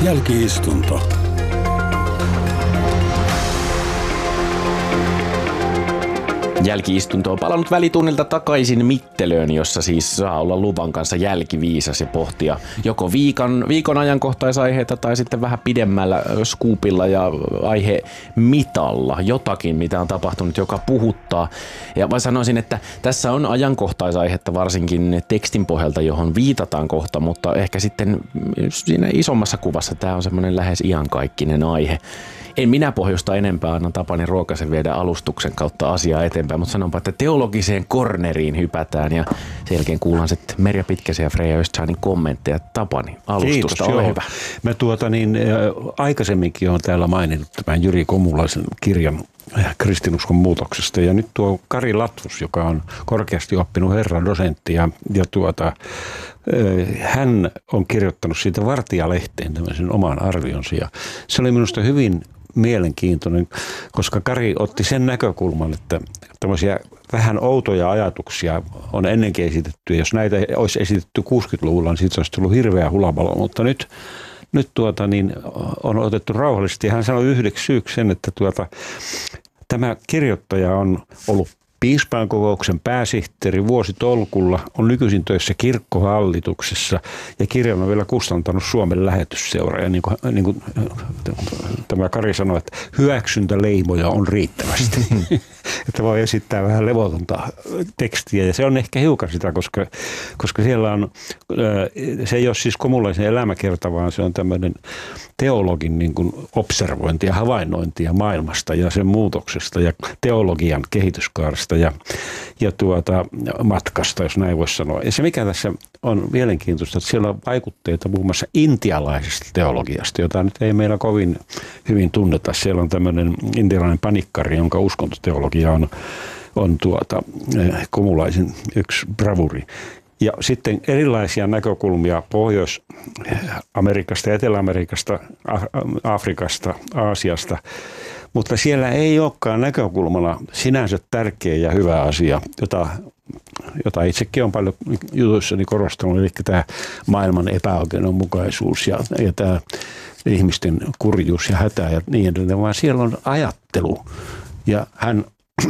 Jälki-istunto. Jälki-istunto on palannut välitunnilta takaisin Mittelöön, jossa siis saa olla luvan kanssa jälkiviisas ja pohtia joko viikon ajankohtaisaiheita tai sitten vähän pidemmällä skuupilla ja aihemitalla jotakin, mitä on tapahtunut, joka puhuttaa. Ja mä sanoisin, että tässä on ajankohtaisaihetta varsinkin tekstin pohjalta, johon viitataan kohta, mutta ehkä sitten siinä isommassa kuvassa tämä on semmoinen lähes iankaikkinen aihe. En minä pohjusta enempää, annan Tapani Ruokasen viedä alustuksen kautta asiaa eteenpäin, mutta sanonpa, että teologiseen korneriin hypätään ja sen jälkeen kuullaan sitten Merja Pitkäsen ja Freja Östsanin kommentteja. Tapani, alustusta, Kiitos, ole hyvä. Mä aikaisemminkin olen täällä maininnut tämän Jyri Komulaisen kirjan kristinuskon muutoksesta. Ja nyt tuo Kari Latvus, joka on korkeasti oppinut herra dosentti ja hän on kirjoittanut siitä Vartija-lehteen tämmöisen oman arvionsa. Ja se oli minusta hyvin mielenkiintoinen, koska Kari otti sen näkökulman, että tämmöisiä vähän outoja ajatuksia on ennenkin esitetty. Ja jos näitä olisi esitetty 60-luvulla, niin siitä olisi tullut hirveä hulabalo. Mutta nyt on otettu rauhallisesti. Ja hän sanoi yhdeksi syyksi sen, että tämä kirjoittaja on ollut piispainkokouksen pääsihteeri vuositolkulla, on nykyisin töissä kirkkohallituksessa ja kirjan on vielä kustantanut Suomen lähetysseura. Ja niin kuin tämä Kari sanoi, että hyväksyntäleimoja on riittävästi. Että voi esittää vähän levotonta tekstiä ja se on ehkä hiukan sitä, koska siellä on, se ei ole siis Komulaisen elämäkerta, vaan se on tämmöinen teologin niin kuin observointia, havainnointia maailmasta ja sen muutoksesta ja teologian kehityskaaresta ja matkasta, jos näin voisi sanoa. Ja se mikä tässä on mielenkiintoista, että siellä on vaikutteita muun muassa intialaisesta teologiasta, jota nyt ei meillä kovin hyvin tunneta. Siellä on tämmöinen intialainen panikkari, jonka uskontoteologia on Komulaisen yksi bravuri. Ja sitten erilaisia näkökulmia Pohjois-Amerikasta, Etelä-Amerikasta, Afrikasta, Aasiasta, mutta siellä ei olekaan näkökulmana sinänsä tärkeä ja hyvä asia, jota itsekin on paljon jutuissani korostanut, eli tämä maailman epäoikeudenmukaisuus ja tämä ihmisten kurjuus ja hätä ja niin edelleen, vaan siellä on ajattelu. Ja hän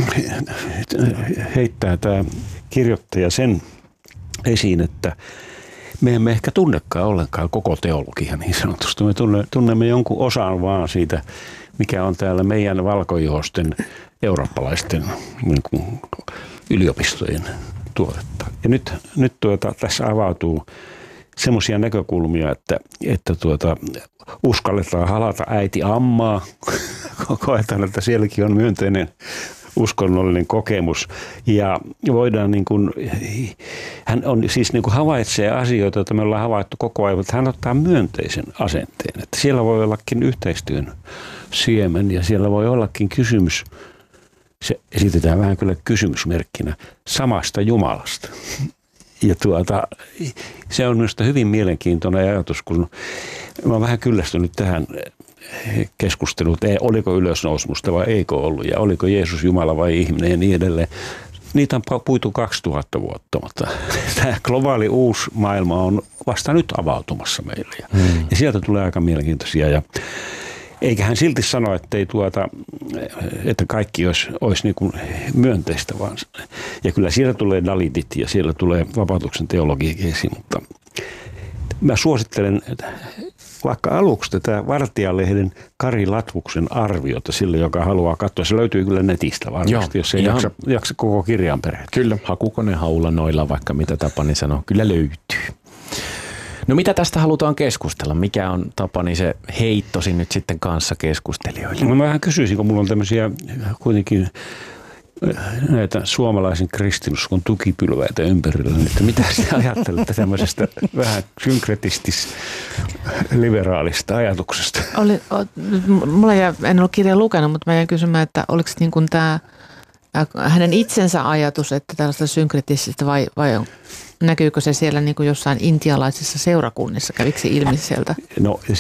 heittää tämä kirjoittaja sen esiin, että me emme ehkä tunnekaan ollenkaan koko teologia niin sanotusti. Me tunnemme jonkun osan vaan siitä, mikä on täällä meidän valkoihoisten eurooppalaisten niin kuin yliopistojen tuotetta. Ja nyt tässä avautuu semmoisia näkökulmia, että uskalletaan halata äiti ammaa. Koetaan, että sielläkin on myönteinen uskonnollinen kokemus ja voidaan hän on siis havaitsee asioita, joita me ollaan havaittu koko ajan, mutta hän ottaa myönteisen asenteen, että siellä voi ollakin yhteistyön siemen ja siellä voi ollakin kysymys, se esitetään vähän kyllä kysymysmerkkinä, samasta Jumalasta. Ja se on minusta hyvin mielenkiintoinen ajatus, kun mä oon vähän kyllästynyt tähän keskusteluun, että oliko ylösnousmusta vai eikö ollut ja oliko Jeesus Jumala vai ihminen ja niin edelleen. Niitä on puitu 2000 vuotta, mutta tämä globaali uusi maailma on vasta nyt avautumassa meille. Ja sieltä tulee aika mielenkiintoisia ja eikä hän silti sano, että kaikki olisi niin kuin myönteistä vaan. Ja kyllä siellä tulee Dalitit ja siellä tulee vapautuksen teologiakin esiin, mutta mä suosittelen vaikka aluksi tätä Vartija-lehden Kari Latvuksen arviota sille, joka haluaa katsoa. Se löytyy kyllä netistä varmasti, jos ei jaksa koko kirjan perehtyä. Kyllä, hakukonehaulla noilla vaikka mitä Tapani sanoo, kyllä löytyy. No mitä tästä halutaan keskustella? Mikä on Tapani se heittosi nyt sitten kanssa keskustelijoille? No mä vähän kysyisin, kun mulla on tämmöisiä kuitenkin näitä suomalaisen kristinuskon tukipylväitä ympärillä, että mitä sinä ajattelette tämmöisestä vähän synkretistis-liberaalista ajatuksesta? En ole kirjaa lukenut, mutta mä jäin kysymään, että oliko niin kuin tämä hänen itsensä ajatus, että tällaista synkretisistä vai näkyykö se siellä niin kuin jossain intialaisissa seurakunnissa? Kävikö se ilmi sieltä? No